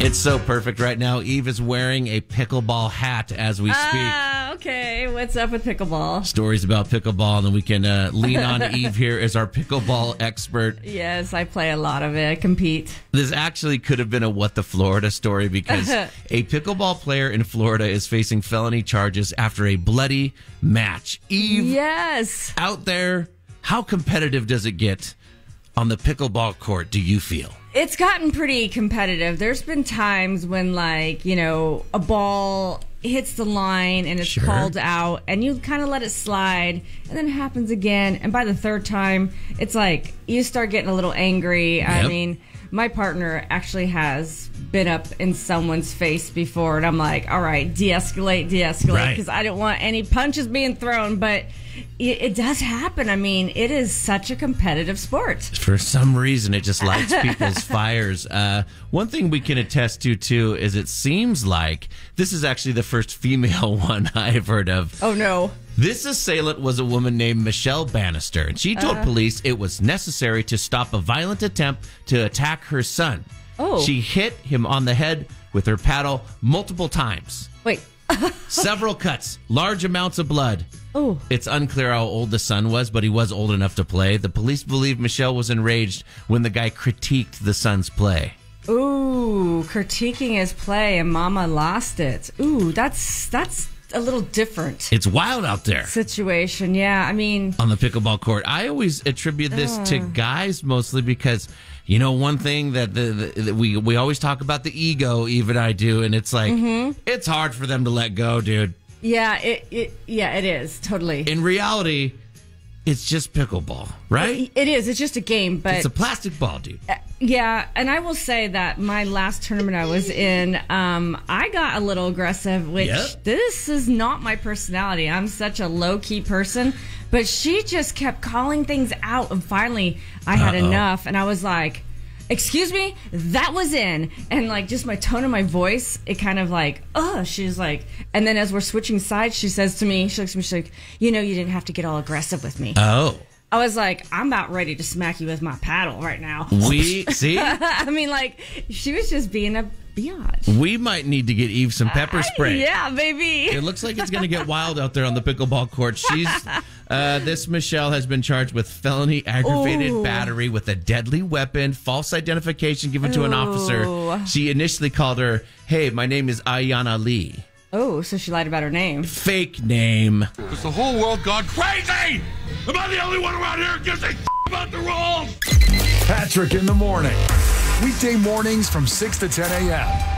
It's so perfect right now. Eve is wearing a pickleball hat as we speak. Okay. What's up with pickleball? Stories about pickleball, and then we can lean on Eve here as our pickleball expert. Yes, I play a lot of it. I compete. This actually could have been a What the Florida story because a pickleball player in Florida is facing felony charges after a bloody match. Eve, yes, out there, how competitive does it get on the pickleball court, do you feel? It's gotten pretty competitive. There's been times when, a ball hits the line and it's called out, and you kind of let it slide, and then it happens again. And by the third time, it's like you start getting a little angry. Yep. I mean, my partner actually has been up in someone's face before, and I'm like, all right, de-escalate, because I don't want any punches being thrown, but it does happen. I mean, it is such a competitive sport. For some reason, it just lights people's fires. One thing we can attest to, too, is it seems like this is actually the first female one I've heard of. Oh, no. This assailant was a woman named Michelle Bannister, and she told police it was necessary to stop a violent attempt to attack her son. Oh. She hit him on the head with her paddle multiple times. Wait. Several cuts, large amounts of blood. Oh. It's unclear how old the son was, but he was old enough to play. The police believe Michelle was enraged when the guy critiqued the son's play. Ooh, critiquing his play and mama lost it. Ooh, that's a little different. It's wild out there. Situation, yeah. I mean, on the pickleball court, I always attribute this to guys mostly because, you know, one thing that we always talk about the ego, Eve and I do, and it's like it's hard for them to let go, dude. Yeah, it is totally. In reality, it's just pickleball, right? It is. It's just a game, but it's a plastic ball, dude. Yeah, and I will say that my last tournament I was in, I got a little aggressive, which this is not my personality. I'm such a low-key person, but she just kept calling things out, and finally I had enough, and I was like, excuse me, that was in. And just my tone of my voice, it kind of she's like, and then as we're switching sides, she says to me, she looks at me, she's like, you know, you didn't have to get all aggressive with me. Oh. I was like, I'm about ready to smack you with my paddle right now. We see? I mean, she was just being a biatch. We might need to get Eve some pepper spray. Yeah, baby. It looks like it's going to get wild out there on the pickleball court. This Michelle has been charged with felony aggravated battery with a deadly weapon, false identification given to an officer. She initially called her, hey, my name is Ayanna Lee. Oh, so she lied about her name. Fake name. Has the whole world gone crazy? Am I the only one around here who gives a about the rules? Patrick in the morning. Weekday mornings from 6 to 10 a.m.